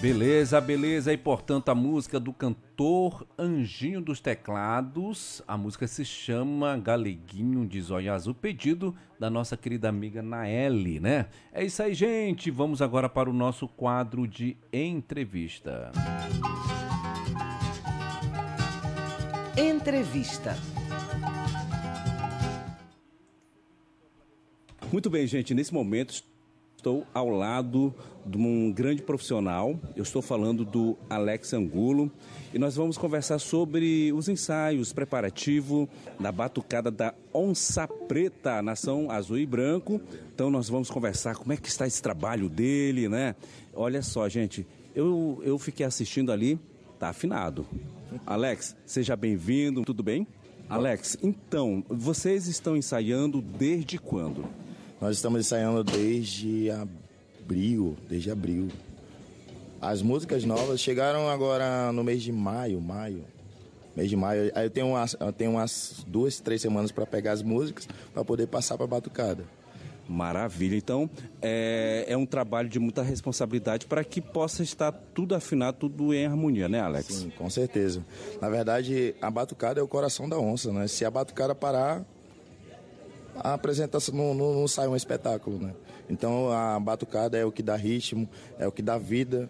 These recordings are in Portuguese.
Beleza, beleza. E portanto a música do cantor Anjinho dos Teclados, a música se chama Galeguinho de Zóio Azul, pedido da nossa querida amiga Naeli, né? É isso aí, gente. Vamos agora para o nosso quadro de entrevista. Entrevista. Muito bem, gente. Nesse momento estou ao lado de um grande profissional. Eu estou falando do Alex Angulo e nós vamos conversar sobre os ensaios, preparativo da batucada da Onça Preta, Nação Azul e Branco. Então nós vamos conversar como é que está esse trabalho dele, né? Olha só, gente, eu fiquei assistindo ali, tá afinado. Alex, seja bem-vindo, tudo bem? Alex, então, vocês estão ensaiando desde quando? Nós estamos ensaiando desde abril. As músicas novas chegaram agora no mês de maio. Mês de maio. Aí eu tenho umas 2, 3 semanas para pegar as músicas para poder passar para a batucada. Maravilha. Então, é um trabalho de muita responsabilidade para que possa estar tudo afinado, tudo em harmonia, né, Alex? Sim, com certeza. Na verdade, a batucada é o coração da onça, né? Se a batucada parar, a apresentação não sai um espetáculo, né? Então a batucada é o que dá ritmo, é o que dá vida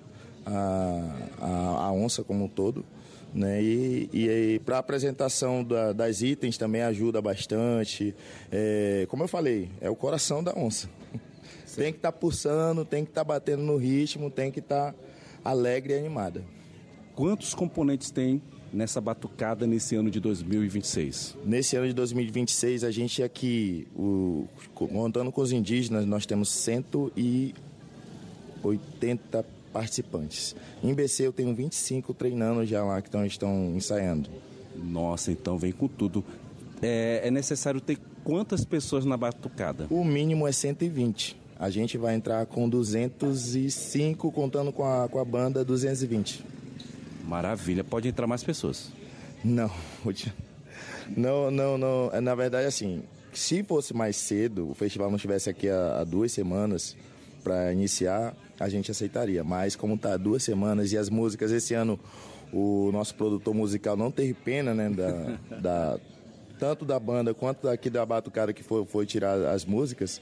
à onça como um todo, né? E para a apresentação das itens também ajuda bastante. Como eu falei, é o coração da onça. Sim. Tem que estar pulsando, tem que estar batendo no ritmo, tem que estar alegre e animada. Quantos componentes tem nessa batucada nesse ano de 2026? Nesse ano de 2026, a gente aqui, contando com os indígenas, nós temos 180 participantes. Em BC eu tenho 25 treinando já lá, que estão ensaiando. Nossa, então vem com tudo. É necessário ter quantas pessoas na batucada? O mínimo é 120. A gente vai entrar com 205, contando com a banda, 220. Maravilha. Pode entrar mais pessoas? Não. Na verdade, assim, se fosse mais cedo, o festival não estivesse aqui há 2 semanas para iniciar, a gente aceitaria. Mas como está 2 semanas e as músicas, esse ano o nosso produtor musical não teve pena, né, tanto da banda quanto daqui da batucada que foi tirar as músicas,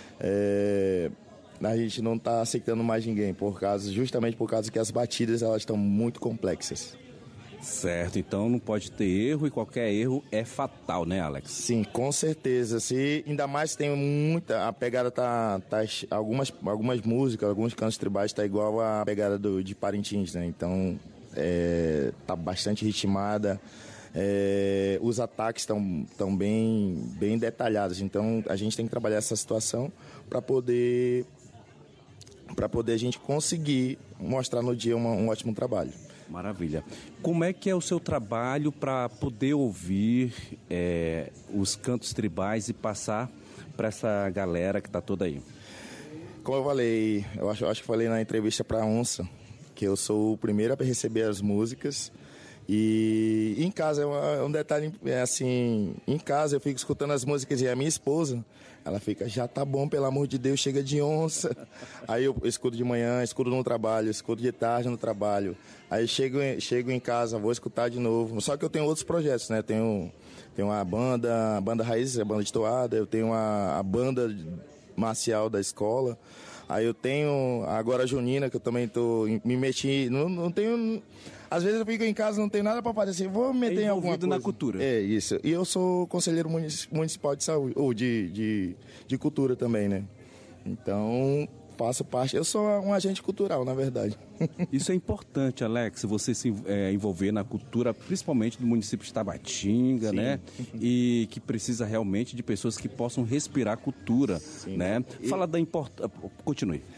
a gente não está aceitando mais ninguém, justamente por causa que as batidas elas estão muito complexas. Certo, então não pode ter erro e qualquer erro é fatal, né, Alex? Sim, com certeza. Ainda mais tem a pegada algumas músicas, alguns cantos tribais tá igual a pegada de Parintins, né? Então tá bastante ritmada. Os ataques estão bem detalhados. Então a gente tem que trabalhar essa situação para poder a gente conseguir mostrar no dia um ótimo trabalho. Maravilha. Como é que é o seu trabalho para poder ouvir os cantos tribais e passar para essa galera que está toda aí? Como eu falei, eu acho que falei na entrevista para a Onça, que eu sou o primeiro a receber as músicas. E em casa é um detalhe, assim, em casa eu fico escutando as músicas e a minha esposa, ela fica, já tá bom, pelo amor de Deus, chega de onça. Aí eu escuto de manhã, escuto no trabalho, escuto de tarde no trabalho. Aí chego em casa, vou escutar de novo. Só que eu tenho outros projetos, né? Tenho a banda Raiz, a banda de toada, eu tenho a banda marcial da escola. Aí eu tenho agora a Junina, que eu também me meti, não tenho... Às vezes eu fico em casa, não tenho nada para fazer, assim, vou me meter em alguma coisa. Na cultura. É, isso. E eu sou conselheiro municipal de saúde, ou de cultura também, né? Então, faço parte, eu sou um agente cultural, na verdade. Isso é importante, Alex, você se envolver na cultura, principalmente do município de Tabatinga, né? E que precisa realmente de pessoas que possam respirar cultura, né? Fala da importância... Continue.